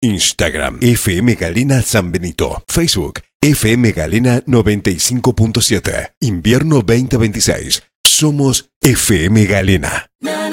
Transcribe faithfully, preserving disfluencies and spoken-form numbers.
Instagram F M Galena San Benito. Facebook F M Galena noventa y cinco punto siete. Invierno veinte veintiséis. Somos F M Galena.